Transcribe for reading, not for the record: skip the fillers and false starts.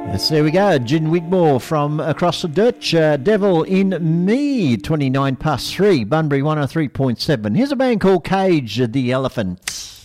Yes, there we go. Gin Wigmore from across the ditch. Devil in Me, 29 past 3, Bunbury 103.7. Here's a band called Cage the Elephants.